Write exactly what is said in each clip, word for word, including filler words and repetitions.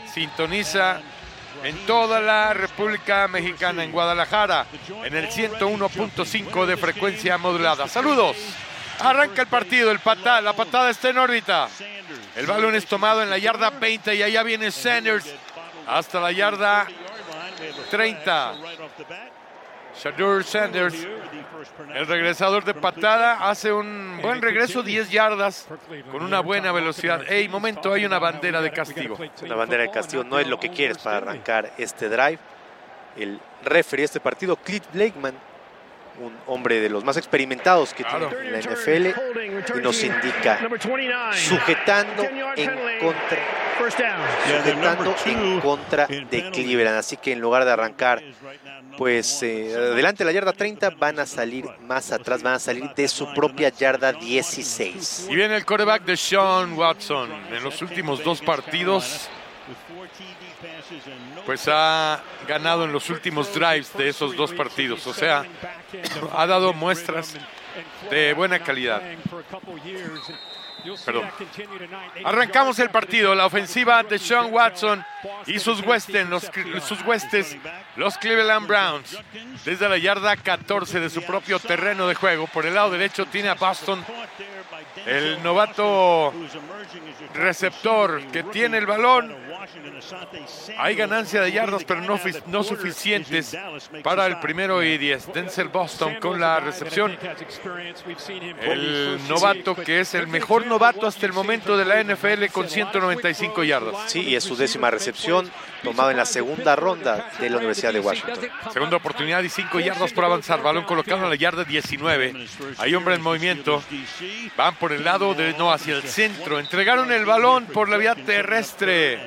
sintoniza en toda la República Mexicana, en Guadalajara, en el ciento uno punto cinco de frecuencia modulada. Saludos. Arranca el partido, el pata, la patada está en órbita. El balón es tomado en la yarda veinte y allá viene Sanders hasta la yarda treinta. Shedeur Sanders, el regresador de patada, hace un buen regreso, diez yardas, con una buena velocidad. Ey, momento, hay una bandera de castigo. Una bandera de castigo no es lo que quieres para arrancar este drive. El referee de este partido, Cliff Blakeman, un hombre de los más experimentados que Claro. tiene la N F L, y nos indica sujetando en contra, sujetando en contra de Cleveland. Así que en lugar de arrancar pues eh, adelante de la yarda treinta, van a salir más atrás, van a salir de su propia yarda dieciséis. Y viene el quarterback de Sean Watson. En los últimos dos partidos, pues ha ganado en los últimos drives de esos dos partidos. O sea, ha dado muestras de buena calidad. Perdón. Arrancamos el partido. La ofensiva de Sean Watson y sus huestes, los, sus huestes, los Cleveland Browns. Desde la yarda catorce de su propio terreno de juego. Por el lado derecho tiene a Boston, el novato receptor que tiene el balón. Hay ganancia de yardas, pero no, no suficientes para el primero y diez. Denzel Boston con la recepción. El novato que es el mejor novato hasta el momento de la N F L con ciento noventa y cinco yardas. Sí, y es su décima recepción, tomado en la segunda ronda de la Universidad de Washington. Segunda oportunidad y cinco yardas por avanzar. Balón colocado en la yarda diecinueve. Hay hombre en movimiento. Van por el lado de no hacia el centro. Entregaron el balón por la vía terrestre.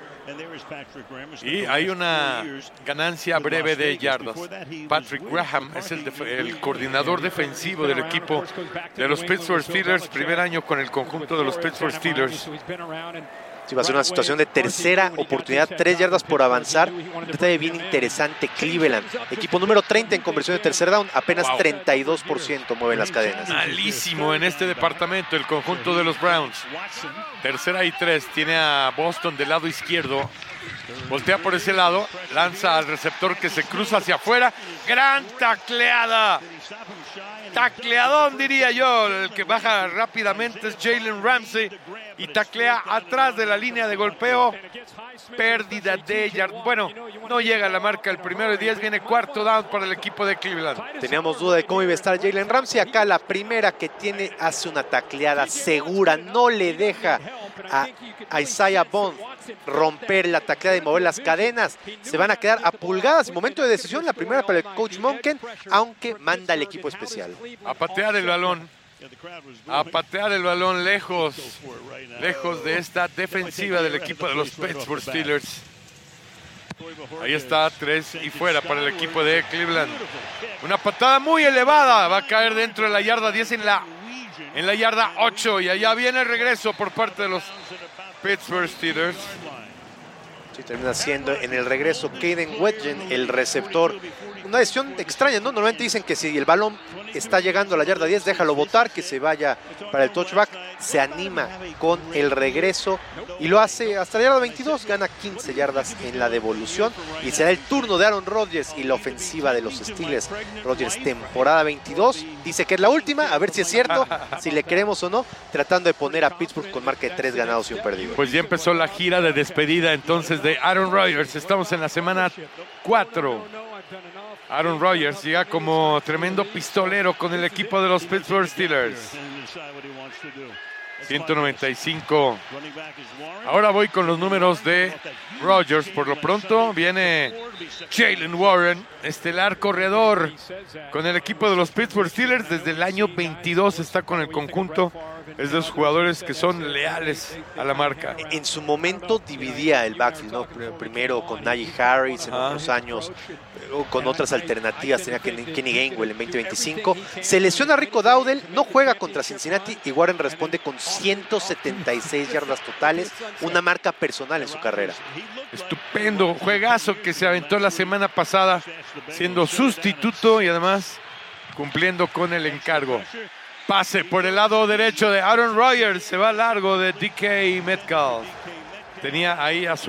Y hay una ganancia breve de yardas. Patrick Graham es el, el coordinador defensivo del equipo de los Pittsburgh Steelers. Primer año con el conjunto de los Pittsburgh Steelers. Sí, va a ser una situación de tercera oportunidad, tres yardas por avanzar. Un detalle bien interesante, Cleveland, equipo número treinta en conversión de tercer down, apenas wow. treinta y dos por ciento mueven las cadenas. Malísimo en este departamento el conjunto de los Browns. Tercera y tres, tiene a Boston del lado izquierdo. Voltea por ese lado, lanza al receptor que se cruza hacia afuera. ¡Gran tacleada! Tacleadón, diría yo. El que baja rápidamente es Jalen Ramsey y taclea atrás de la línea de golpeo. Pérdida de yardas. Bueno, no llega a la marca el primero y diez. Viene cuarto down para el equipo de Cleveland. Teníamos duda de cómo iba a estar Jalen Ramsey. Acá la primera que tiene hace una tacleada segura. No le deja a, a Isaiah Bond romper la tacleada y mover las cadenas. Se van a quedar a pulgadas. Momento de decisión, la primera para el coach Monken, aunque manda el equipo especial. A patear el balón. A patear el balón lejos, lejos de esta defensiva del equipo de los Pittsburgh Steelers. Ahí está, tres y fuera para el equipo de Cleveland. Una patada muy elevada, va a caer dentro de la yarda diez en la, en la yarda ocho. Y allá viene el regreso por parte de los Pittsburgh Steelers. Sí, termina siendo en el regreso Caden Wedgen, el receptor. Una decisión extraña, ¿no? Normalmente dicen que si el balón está llegando a la yarda diez, déjalo botar, que se vaya para el touchback. Se anima con el regreso y lo hace hasta la yarda veintidós, gana quince yardas en la devolución. Y será el turno de Aaron Rodgers y la ofensiva de los Steelers. Rodgers, temporada veintidós, dice que es la última, a ver si es cierto, si le queremos o no, tratando de poner a Pittsburgh con marca de tres ganados y un perdido. Pues ya empezó la gira de despedida entonces de Aaron Rodgers. Estamos en la semana cuatro. Aaron Rodgers llega como tremendo pistolero con el equipo de los Pittsburgh Steelers. ciento noventa y cinco. Ahora voy con los números de Rodgers. Por lo pronto viene Jaylen Warren, estelar corredor con el equipo de los Pittsburgh Steelers. Desde el año veintidós está con el conjunto. Es de los jugadores que son leales a la marca. En su momento dividía el backfield, ¿no? Primero con Najee Harris en ah. otros años, con otras alternativas. Tenía Kenny Gainwell en veinte veinticinco. Se lesiona Rico Dowdle, no juega contra Cincinnati y Warren responde con ciento setenta y seis yardas totales, una marca personal en su carrera. Estupendo juegazo que se aventó la semana pasada, siendo sustituto y además cumpliendo con el encargo. Pase por el lado derecho de Aaron Rodgers, se va largo de D K Metcalf. Tenía ahí a su